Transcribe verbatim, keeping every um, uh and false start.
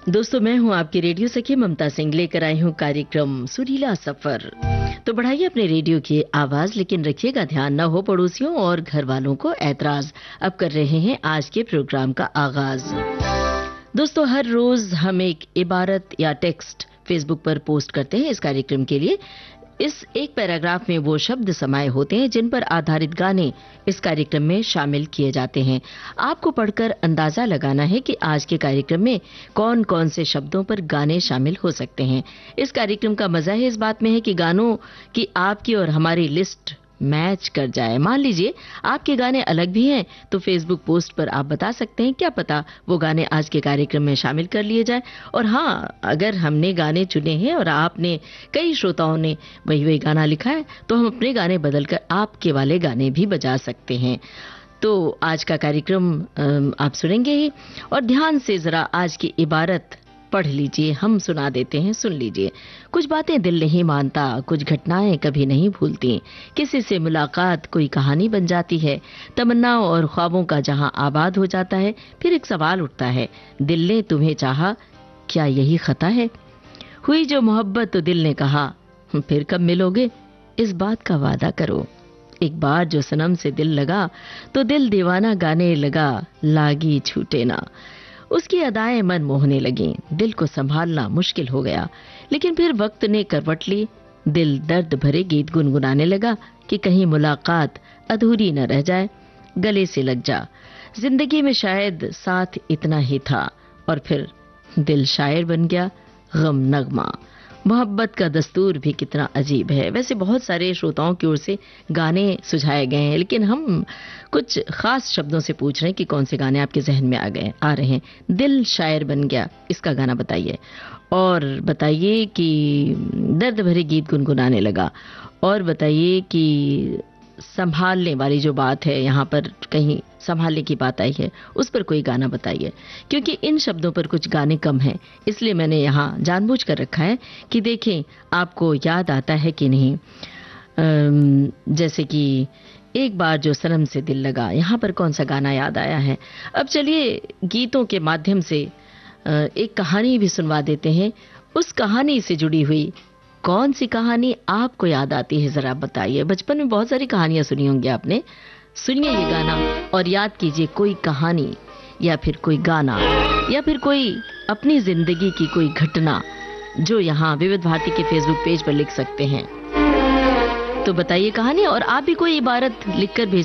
दोस्तों, मैं हूं आपकी रेडियो सखी ममता सिंह, लेकर आई हूं कार्यक्रम सुरीला सफर। तो बढ़ाइए अपने रेडियो की आवाज, लेकिन रखिएगा ध्यान, न हो पड़ोसियों और घर वालों को ऐतराज। अब कर रहे हैं आज के प्रोग्राम का आगाज। दोस्तों, हर रोज हम एक इबारत या टेक्स्ट फेसबुक पर पोस्ट करते हैं इस कार्यक्रम के लिए। इस एक पैराग्राफ में वो शब्द समाये होते हैं जिन पर आधारित गाने इस कार्यक्रम में शामिल किए जाते हैं। आपको पढ़कर अंदाजा लगाना है कि आज के कार्यक्रम में कौन कौन से शब्दों पर गाने शामिल हो सकते हैं। इस कार्यक्रम का मजा है इस बात में है कि गानों की आपकी और हमारी लिस्ट मैच कर जाए। मान लीजिए आपके गाने अलग भी हैं तो फेसबुक पोस्ट पर आप बता सकते हैं, क्या पता वो गाने आज के कार्यक्रम में शामिल कर लिए जाए। और हाँ, अगर हमने गाने चुने हैं और आपने कई श्रोताओं ने वही वही गाना लिखा है तो हम अपने गाने बदलकर आपके वाले गाने भी बजा सकते हैं। तो आज का कार्यक्रम आप सुनेंगे ही, और ध्यान से जरा आज की इबारत पढ़ लीजिए, हम सुना देते हैं, सुन लीजिए। कुछ बातें दिल नहीं मानता, कुछ घटनाएं कभी नहीं भूलती, किसी से मुलाकात कोई कहानी बन जाती है, तमन्नाओं और ख्वाबों का जहां आबाद हो जाता है। फिर एक सवाल उठता है, दिल ने तुम्हें चाहा, क्या यही खता है? हुई जो मोहब्बत तो दिल ने कहा, फिर कब मिलोगे, इस बात का वादा करो। एक बार जो सनम से दिल लगा तो दिल दीवाना गाने लगा, लागी छूटे ना। उसकी अदाएं मन मोहने लगी, दिल को संभालना मुश्किल हो गया। लेकिन फिर वक्त ने करवट ली, दिल दर्द भरे गीत गुनगुनाने लगा कि कहीं मुलाकात अधूरी न रह जाए, गले से लग जा। जिंदगी में शायद साथ इतना ही था, और फिर दिल शायर बन गया, गम नगमा। मोहब्बत का दस्तूर भी कितना अजीब है। वैसे बहुत सारे श्रोताओं की ओर से गाने सुझाए गए हैं, लेकिन हम कुछ खास शब्दों से पूछ रहे हैं कि कौन से गाने आपके जहन में आ गए आ रहे हैं। दिल शायर बन गया, इसका गाना बताइए। और बताइए कि दर्द भरे गीत गुनगुनाने लगा। और बताइए कि संभालने वाली जो बात है, यहाँ पर कहीं संभालने की बात आई है, उस पर कोई गाना बताइए। क्योंकि इन शब्दों पर कुछ गाने कम हैं, इसलिए मैंने यहाँ जानबूझ कर रखा है कि देखें आपको याद आता है कि नहीं। जैसे कि एक बार जो सनम से दिल लगा, यहाँ पर कौन सा गाना याद आया है। अब चलिए गीतों के माध्यम से एक कहानी भी सुनवा देते हैं। उस कहानी से जुड़ी हुई कौन सी कहानी आपको याद आती है, जरा बताइए। बचपन में बहुत सारी कहानियां सुनी होंगी आपने। सुनिए ये गाना और याद कीजिए कोई कहानी या फिर कोई गाना या फिर कोई अपनी जिंदगी की कोई घटना जो यहाँ विविध भारती के फेसबुक पेज पर लिख सकते हैं। तो बताइए कहानी, और आप भी कोई इबारत लिखकर भेज